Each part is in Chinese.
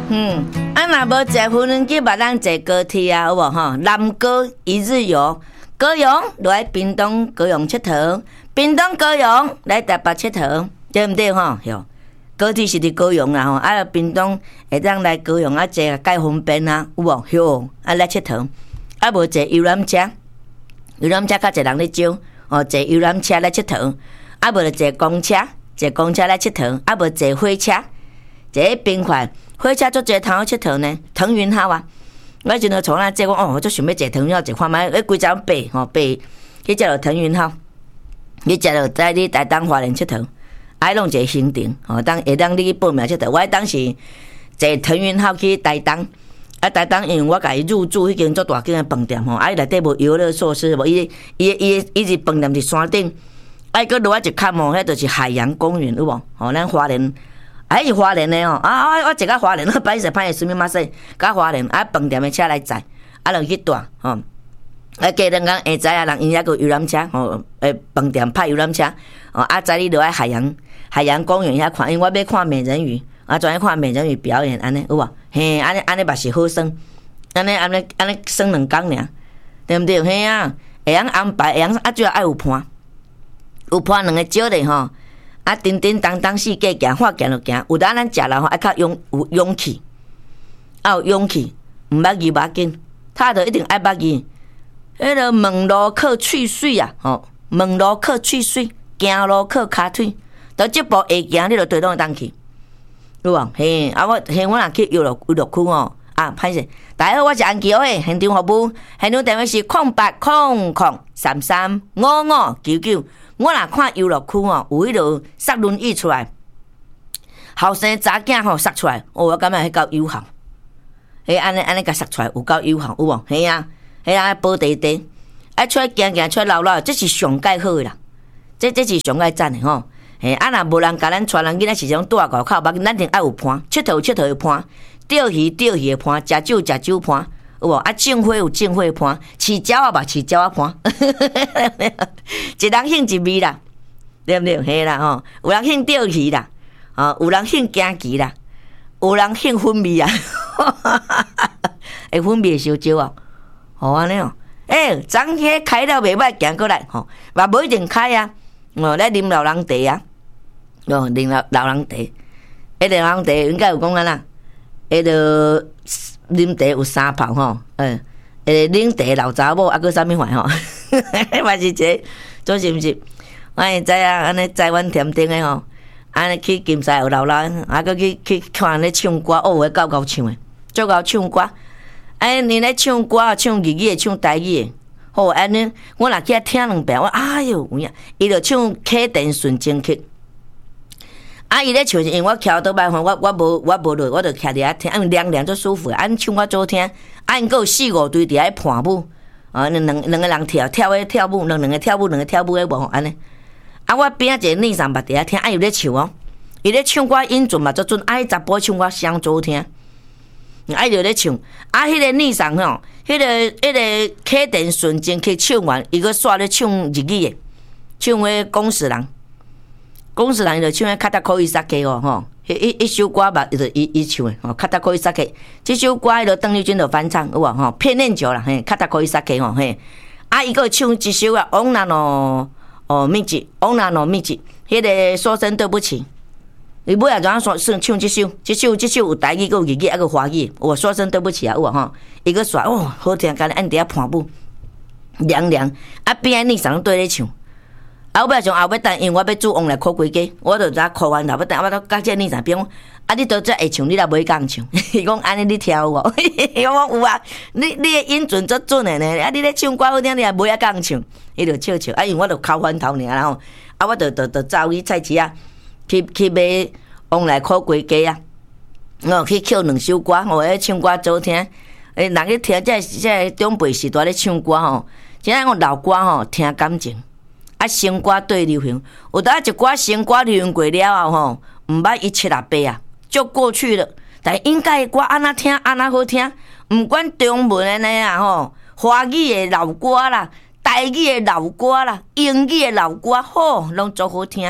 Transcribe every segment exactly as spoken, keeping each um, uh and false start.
嗯，啊，若无坐无人机，嘛咱坐高铁啊，有无吼？南高一日游，高雄来屏东高雄佚佗，屏东高雄来台北佚佗，对毋对吼？哟，高铁是伫高雄啦吼，啊，屏东会当来高雄啊，坐介方便啊，有无？哟，啊来佚佗，啊无坐游览车，游览车较侪人咧招，哦，坐游览车来佚佗，啊无就坐公车，坐公车来佚佗，啊无坐火车，坐冰块。火车足侪通好佚佗呢，腾云号啊！我迄阵就从那坐讲，哦，我足想要坐腾云号，坐看觅，诶，规早爬吼爬，去坐落腾云号，去坐落在你台东花莲佚佗，爱弄一个行程，吼，当会当你去报名佚佗。我当时坐腾云号去台东，啊，台东因为我甲伊入住迄间足大间诶饭店吼，啊，伊内底无游乐设施，无伊伊伊伊是饭店伫山顶，啊，伊搁落啊一坎哦，迄就是海洋公园有无？吼，咱花莲。还是花莲的哦，啊，我我坐到花莲，我歹势歹势，什么马说，到花莲啊，饭店的车来载，啊，就去住吼。啊，加两工下晝啊，人因遐个游览车吼，诶，饭店派游览车，哦，啊，载你落来海洋海洋公园遐看，因为我要看美人鱼，啊，专去看美人鱼表演，安尼有无？嘿，安尼安尼嘛是好耍，安尼安尼安尼耍两工尔，对毋对？嘿啊，会晓安排，会晓啊，主要爱有伴，有伴两个少咧吼。啊，叮叮当当四界行，看行就行。有当咱食人吼，爱较勇有勇气，啊有勇气，毋捌字要紧，他着一定爱捌字。迄个门路靠喙水啊，吼，门路靠喙水，行路靠骹腿。到即步会行，你着对拢会当去，有无？嘿，啊我嘿我若去游乐游乐区哦，啊歹势，大家好，我是安琪诶，现场服务，现场电话是空八空空三三五五九九。我若看游乐区哦，有迄落塞轮椅出来，后生查囝吼塞出来，哦，我感觉迄够友好。迄安尼安尼甲塞出来，有够友好，有无？嘿啊，迄啊保地地，啊出来行行，出来绕绕，这是上介好诶啦，这这是上介赞诶吼。嘿，啊若无人甲咱带人囡仔是种带外口，无咱定爱有伴，佚佗有佚佗诶伴，钓鱼钓鱼诶伴，食酒食酒伴。有无啊？种花有种花伴，饲鸟啊嘛饲鸟啊伴，一人兴一味啦，对毋对？嘿啦吼，有人兴钓鱼啦，哦，有人兴行棋啦，有人兴粉味啊，诶，粉味烧酒啊，好安尼哦。诶，昨迄开了袂歹，行过来吼，嘛无一定开啊，哦，来啉老人茶啊，哦，啉老老人茶，迄个老人茶应该有讲安啦，迄个。啉茶有三泡吼，嗯，诶，啉茶老查某，啊，搁啥物款吼？嘛是一个，做是毋是？我会知啊，安尼台湾甜点诶吼，安尼去金沙有老老，啊，搁去去看咧唱歌，哦，会够够唱诶，足够唱歌。哎，你咧唱歌，唱日语诶，唱台语诶，好安尼，我若去遐听两遍，我哎哟，有影，伊就唱启电纯情曲。啊！伊咧唱是因为我徛倒摆吼，我我无我无落，我就徛伫遐听，因为凉凉足舒服。啊，唱我做听，啊，因佫有四五队伫遐伴舞，啊，两两两个人跳跳诶跳舞，两两个跳舞，两个跳舞诶无安尼。啊，我边仔一个女生捌伫遐听，啊，伊咧唱哦，伊咧唱歌音准嘛足准，啊，迄查甫唱歌伤做听，啊，伊就咧唱，啊，迄个女生吼，迄个迄个启电纯情曲唱完，伊佫煞咧唱日语诶，唱迄公使人。公司人就唱迄《卡达可以萨克》哦，吼，迄一一首歌吧，就伊伊唱诶，吼，《卡达可以萨克》这首歌，迄个邓丽君就翻唱，有无吼？骗念酒啦，嘿，《卡达可以萨克》吼，嘿，啊，伊个唱一首啊，《往那诺哦秘籍》，《往那诺秘籍》，迄个说声对不起，伊尾啊怎样说唱唱这首，这首这首有台语，有日语，还有华语，我说声对不起啊，有无吼？伊个说哦，好听，干咧按伫遐伴舞，凉凉，啊边仔女生对咧唱。啊！我尾上后尾等，因为我要煮往来烤龟鸡，我就早烤完头，要等我到甲这女生边讲，啊！你都这会唱，你若袂讲唱，伊讲安尼你跳有无？我讲有啊，你你的音准足准的呢，啊！你咧唱歌好听，你也袂晓讲唱，伊就笑笑，啊！因为我就烤翻头尔，然后啊，我就就就走去菜市啊，去去买往来烤龟鸡啊，哦，去唱两首歌，我咧唱歌做听，诶，人去听这这长辈时代咧唱歌吼，现在讲老歌吼，听感情。啊，新歌对流行，有当一寡新歌流行过了后吼，毋捌一七六八啊，就过去了。但应该歌安那听安那好听，毋管中文的呢啊吼，华语的老歌啦，台语的老歌啦，英语的老歌，吼，拢足好听。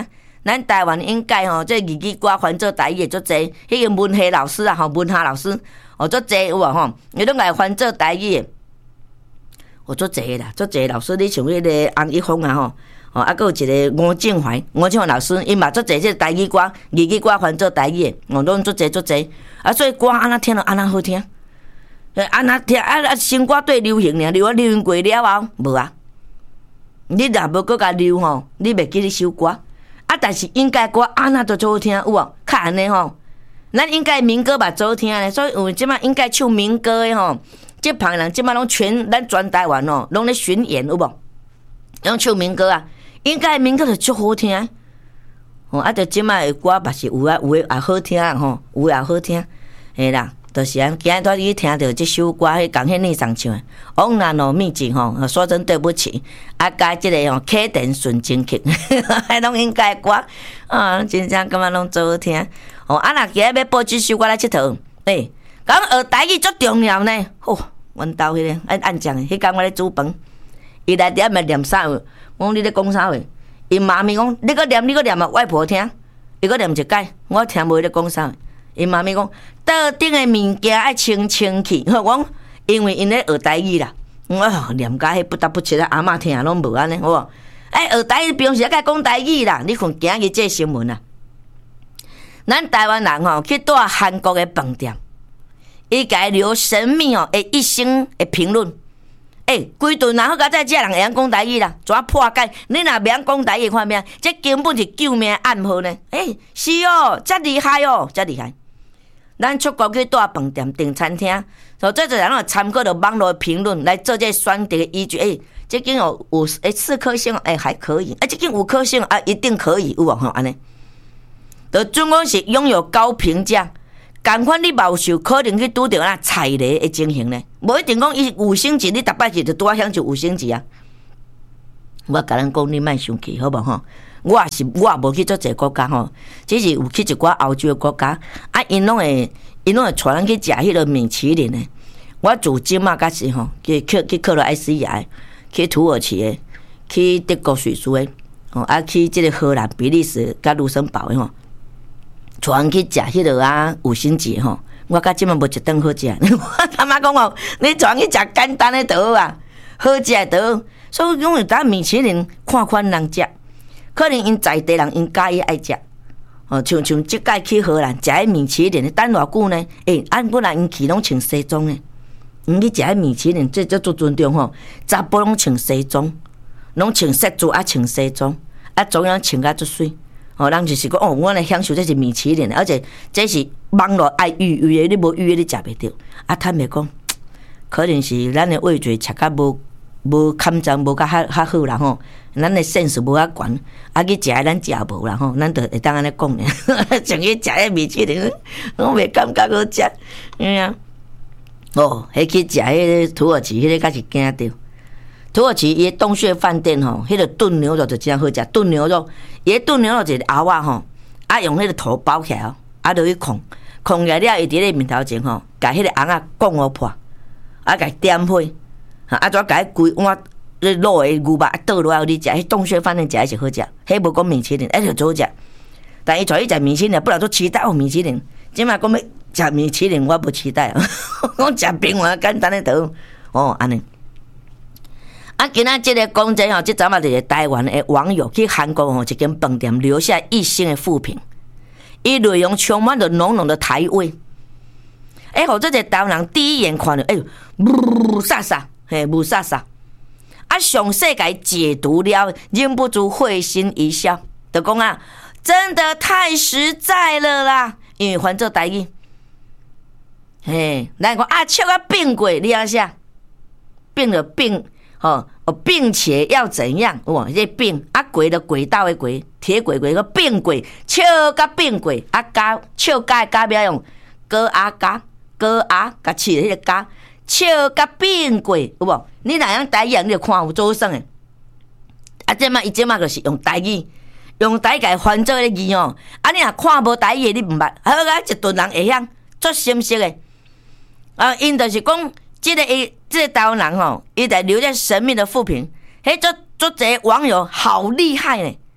咱台湾应该吼，这字句歌翻做台语足济，迄个文学老师啊，吼文学老师，哦足济有无吼？伊拢来翻做台语，哦足济啦，足济老师，你像迄个洪一峰啊吼，哦啊，佫有一个吴正怀，吴正怀老师，伊嘛足济这台语歌，字句歌翻做台语，哦拢足济足济，啊，所以歌安那听着安那好听，安那听啊啊，新歌对流行尔，流啊流行过了后，无啊。你若无搁甲留吼，你袂记你首歌啊。但是应该歌安那都做好听有无？较安尼吼，咱应该民歌嘛做好听咧，所以有即摆应该唱民歌诶吼。即旁人即摆拢全咱全台湾哦，拢咧巡演有无？拢唱民歌啊，应该民歌就足好听。哦，啊，着即摆诶歌嘛是有啊，有诶也好听吼，有诶也好听，嘿啦。就是安，今日拄你听到这首歌，迄港片内上唱的《往南路秘境》吼，说真对不起，啊加即个吼客店纯情曲，迄拢应该歌啊，真正感觉拢做好听。哦，啊若今日要播即首歌来佚佗，诶，讲学台语足重要呢。吼，阮兜迄个按按酱的，迄工我咧煮饭，伊来点咪念啥话？我讲你咧讲啥话？伊妈咪讲，你搁念，你搁念啊，外婆听，伊搁念一解，我听无伊咧讲啥。因妈咪讲，桌顶的物件爱清清气。我讲，因为因咧学台语啦，我念甲迄不得不切啊，阿嬷听拢无安尼，好无？哎，学台语平时该讲台语啦。你看今日这新闻啊，咱台湾人吼去住韩国的饭店，伊家留神秘哦的一星的评论。哎、欸，规顿然后甲在这人会晓讲台语啦，怎破解？你若袂晓讲台语，看命，这根本是救命暗号呢。哎、欸，是哦，遮厉害哦，遮厉害。咱出国去住饭店、订餐厅，所以这就人有参考着网络评论来做这选择的依据。诶、欸，这间有五诶四颗星，诶、欸、还可以；啊，这间五颗星啊，一定可以，有无吼？安尼，就总讲是拥有高评价。共款你冇受可能去拄着那踩雷的情形呢？无一定讲伊五星级，你逐摆是就拄啊享受五星级啊。我甲咱讲，你莫生气，好无吼？我也是，我也无去做这个国家吼，只是有去一寡欧洲的国家，啊，因拢会，因拢会带咱去食迄个米其林的。我自即马开始吼，去去去克罗埃西亚，去土耳其的，去德国、瑞士的，哦，啊，去即个荷兰、比利时、甲卢森堡的吼，带咱去食迄个啊五星级吼。我甲即马无一顿好食，我他妈讲哦，你带咱去食简单的就好啊，好食的就好。所以讲有当米其林看款人食。可能因在地人因介意爱食，哦，像像即届去荷兰食迄米其林，等偌久呢？诶、欸，按本来因去拢穿西装呢，因去食迄米其林，这叫做尊重吼。查甫拢穿西装，拢穿西装啊，穿西装啊，总样穿甲足水。哦，人就是讲哦，我来享受这是米其林，而且这是网络爱预约的，你无预约你食袂着。啊，坦白讲，可能是咱的味觉吃甲无。无勘察无甲较较好啦吼，咱的 sense 无遐悬，啊去食咱食无啦吼，咱就会当安尼讲咧，像去食迄米其林，我袂感觉好食，哎呀，哦，迄去食迄个土耳其，迄个敢是惊着。土耳其伊洞穴饭店吼，迄个炖牛肉就真好食，炖牛肉，伊炖牛肉一个熬仔吼，啊用迄个头包起来哦，啊落去控，控起来了，伊伫咧面头前吼，甲迄个红仔讲互破，啊甲点火。啊！怎甲迄规碗咧卤诶牛肉倒落来，你食迄洞穴饭店食是好食，迄无讲米其林，迄就好食。但伊带伊食米其林，不然都期待哦米其林。即摆讲要食米其林，我无期待啊。讲食平凡简单诶倒哦安尼。啊，今仔即个讲者吼，即阵嘛就是台湾诶网友去韩国吼一间饭店留下一星诶负评，伊内容充满着浓浓的台味。哎，互这个台湾人第一眼看着，哎呦，呜煞煞。嘿，无啥啥，啊，详细甲伊解读了，忍不住会心一笑，就讲啊，真的太实在了啦！因为翻做台语，嘿，咱讲啊，笑啊变鬼，你晓写，变了变，吼、哦，并且要怎样？哇，这变啊，鬼的轨道的轨，铁轨轨个变轨，笑甲变轨，啊加笑加加标用，哥啊加哥啊加起迄个加。笑甲变过，有无？你若样台语，你就看有做啥诶？啊，即马伊即马就是用台语，用台语翻做迄个字哦。啊，你若看无台语，你毋捌，好啊，一顿人会晓做深色诶。啊，因就是讲，即、這個伊即、這個台湾人吼，伊在留下神秘的负评，迄做做这网友好厉害呢。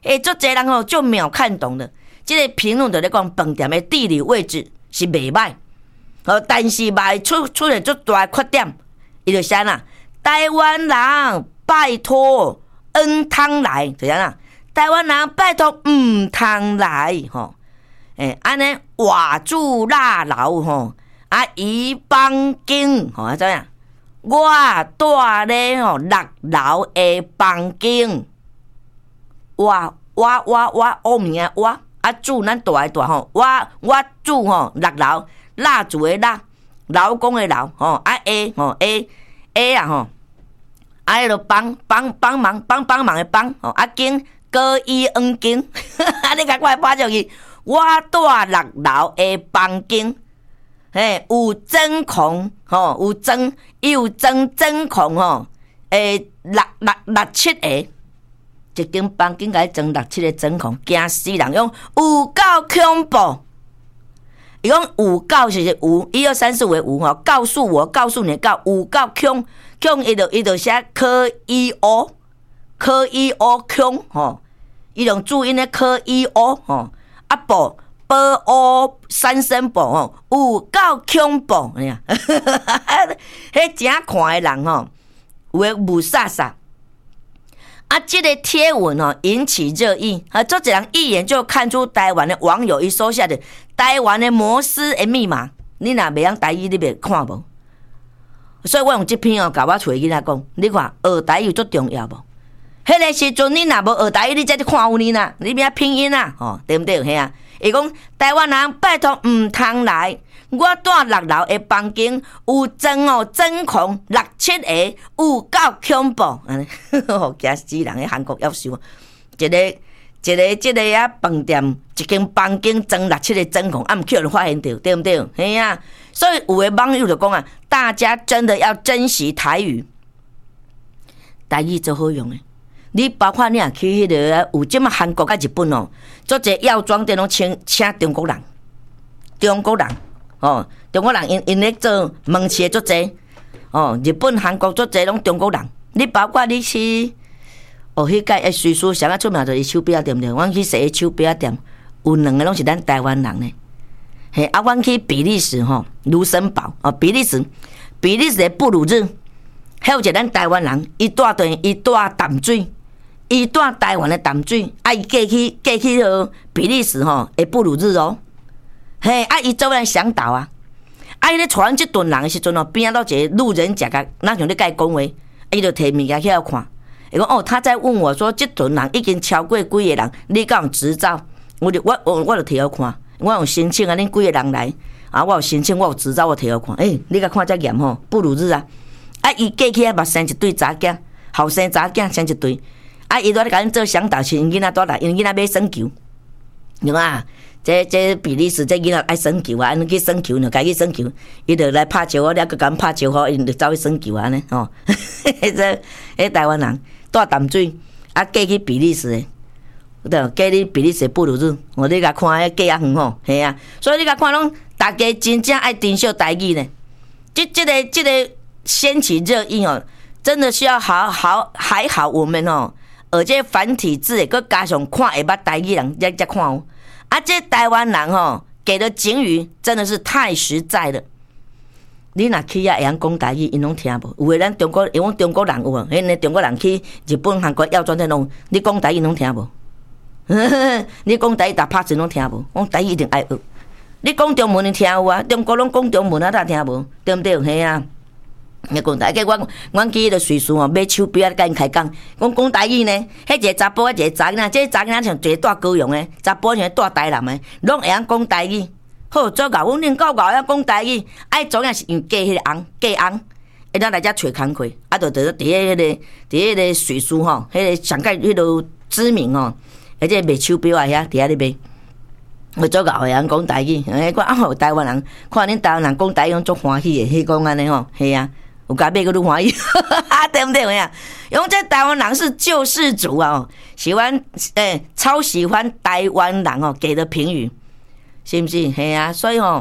诶，足侪人吼就秒看懂了。这个评论就咧讲饭店的地理位置是袂歹，哦，但是嘛出出现足大缺点，伊就写啦，台湾人拜托恩汤来，就啥啦？台湾人拜托唔通来吼，诶，安尼瓦住腊楼吼，啊伊房间吼，啊怎样？我住咧吼六楼的房间，我我我我乌名的我。啊，住咱大诶大吼，我我住吼六楼，蜡烛诶蜡，老公诶老吼，啊 A 吼 A A 啊吼，啊迄个帮帮帮忙帮帮忙诶帮吼，啊间高一恩间，啊你甲我拍上去，我住六楼诶房间，嘿有针孔吼，有针有针针孔吼，诶六六六七个。一间房间甲伊装六七个针孔，惊死人！用有够恐怖。伊讲有够是是有，一二三四五的有吼，告诉我，告诉你，告有够恐恐，伊就伊就写科伊欧，科伊欧恐吼，伊用注音的科伊欧吼，啊宝宝欧三声宝吼，有够恐怖，哎呀，迄真看的人吼，有诶雾煞煞。啊，这个贴文哦引起热议，啊，作者人一眼就看出台湾的网友伊收下的台湾的摩斯的密码，你若袂晓台语，你袂看无？所以我用这篇哦，甲我厝的囡仔讲，你看学台语足重要无？迄个时阵你若无学台语，你才去看有你啦，你免拼音啦，吼、哦，对不对？嘿啊，伊讲台湾人拜托唔通来。我住六楼的房间，有装哦针孔六七个，有够恐怖，安尼，吼惊死人！喺韩国要收，一个一个即个啊饭店，一间房间装六七个针孔，啊，毋去人发现到，对不对？嘿啊，所以有的网友就讲啊，大家真的要珍惜台语，台语最好用的。你包括你若去迄个有即么韩国甲日本哦，做者药妆店拢请请中国人，中国人。哦，中国人因因咧做门市足济，哦，日本、韩国足济拢中国人。你包括你去，哦，迄个诶，随书上啊出名就是手表店对，阮去洗手表店，有两个拢是咱台湾人呢。嘿，啊，阮去比利时吼，卢森堡哦，比利时，比利时的布鲁日，还有一个咱台湾人，伊住对，伊住淡水，伊住台湾的淡水，啊，伊过去过去迄比利时吼，的布鲁日哦。嘿，啊！伊做咱向导啊！啊！伊咧带咱即顿人的时阵哦，边仔倒一个路人甲甲，咱像咧甲伊讲话，伊就摕物件起来看。伊讲哦，他在问我说，即顿人已经超过几个人，你敢有执照？我就我我我就摕互看，我有申请啊，恁几个人来啊？我有申请，我有执照，我摕互看。诶、欸，你甲看遮严吼，不如日啊！啊！伊过去啊，嘛生一对查囝，后生查囝生一对。啊！伊拄咧甲恁做向导，是因囡仔带来，因囡仔买耍球，对啊。这这比利时这囡仔爱耍球啊，安尼去耍球呢，家己耍球，伊就来拍球，我了个敢拍球好，因就走去耍球安尼吼。这迄台湾人住淡水，啊过去比利时的，对，过去比利时布鲁日，我你甲看迄隔啊远吼，系啊，所以你甲看拢大家真正爱珍惜台语呢。这这个这个掀起热议哦，真的需要好好还好我们哦，而且繁体字的，佮加上看会捌台语人才才看哦。啊，这台湾人吼给的警语真的是太实在了。你若去啊会晓讲台语，因拢听无。有诶，咱中国，因为中国人有啊，迄个中国人去日本、韩国药妆店拢，你讲台语拢听无。你讲台语打拍子拢听无，讲台语一定爱学。你讲中文你听有啊，中国拢讲中文啊，哪听无？对不对？嘿啊。你讲台语，我阮去迄个瑞士哦，买手表甲因开讲，讲讲台语呢。迄一个查甫，一个查囡仔，这查囡仔像一个住高雄的，查甫像住台南的，拢会晓讲台语。好，做搞阮恁到搞晓讲台语，爱总也是用嫁迄个翁，嫁翁，会当来遮找工课，啊，就着伫迄个伫迄个瑞士吼，迄个上界迄个知名吼，而且卖手表啊遐，伫遐咧卖。我做搞会晓讲台语，哎，我啊，台湾人看恁台湾人讲台语，足欢喜的，迄讲安尼吼，系啊。有甲买个愈欢喜，对不对呀？因为这台湾人是救世主啊，喜欢诶、欸，超喜欢台湾人哦给的评语，是不是？嘿啊，所以吼、哦，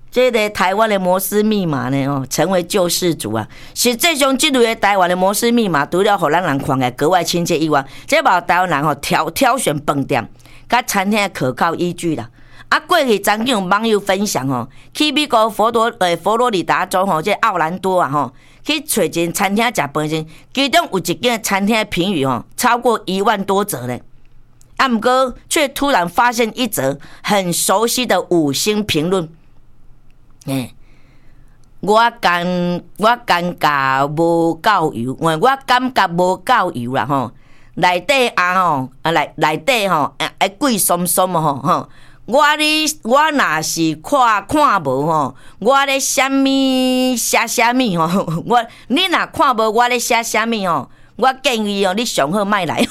这个台湾的摩斯密码呢，哦，成为救世主啊！实际上，这类的台湾的摩斯密码，除了让咱人看起来格外亲切以外，这把台湾人吼挑挑选饭店、甲餐厅的可靠依据啦。啊，过去曾经有网友分享吼，去美国佛罗诶佛罗里达州吼，这奥兰多啊吼，去找一间餐厅食饭时，其中有一间餐厅的评语吼，超过一万多则呢。啊，不过却突然发现一则很熟悉的五星评论。欸、我感我感觉无够油，我感觉无够油啦吼。内底啊吼，啊内内底吼，啊贵松松吼吼。我咧我若是看看无吼，我咧虾米写虾米吼，我你若看无我咧写虾米吼，我建议哦，你上好莫来。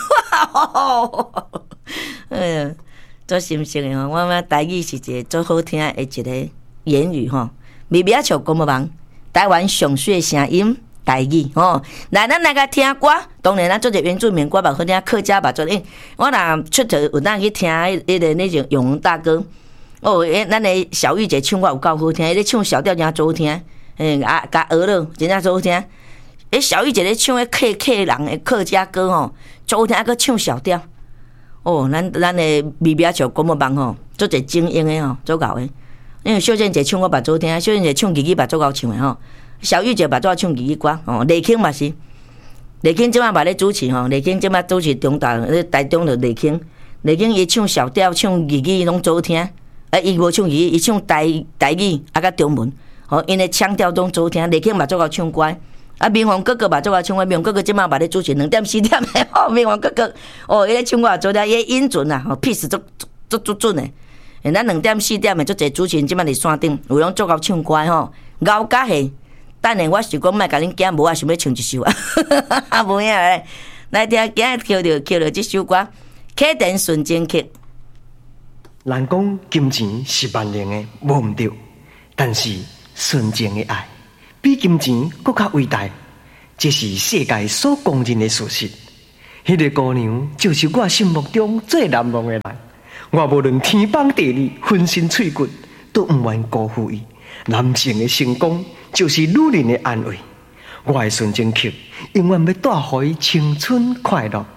嗯，做心声的吼，我们台语是一个做好听的一个言语吼。微微像公务网，台湾上水声音台语吼。来，咱来个听歌，当然咱做者原住民歌吧，好听客家吧做诶。我若出头有当去听迄个那种永荣大哥，哦，诶，咱的小玉姐唱歌有够好听，咧唱小调真好听，诶，啊，甲学了真正好听。诶，小玉姐咧唱迄客客人的客家歌吼，好听，还佫唱小调。哦，咱咱的微微像公务网吼，做者精英的吼，做够诶。因为秀珍姐唱我把做听，秀珍姐唱自己把做够唱的吼，小玉姐把做唱自己歌哦，雷庆嘛是，雷庆即摆嘛咧主持吼，雷庆即摆主持中大咧台中的雷庆，雷庆伊唱小调唱日语拢做听，啊伊无唱日语，伊唱台台语啊甲中文，吼因的腔调拢做听，雷庆嘛做够唱歌，啊明皇哥哥嘛做够唱歌，明皇哥哥即摆嘛咧主持两点四点的吼，明皇哥哥哦伊咧唱歌做听，伊音准啊，吼 pitch 足足足准的。咱两点四点的做侪主持人，即摆伫山顶，有人做到唱歌吼，咬甲下。等下我是讲莫甲恁囝无啊，想要唱一首啊，啊无影咧。来听今日捡着捡着即首歌《客店纯情曲》。 人讲金钱是万能的，无毋对，但是纯情的爱比金钱搁较伟大，这是世界所公认的事实。迄、那个姑娘就是我心目中最难忘的人。我无论天崩地裂，浑身碎骨都毋愿辜负伊。男性的成功就是女人的安慰。我的纯情曲永远要带予伊青春快乐。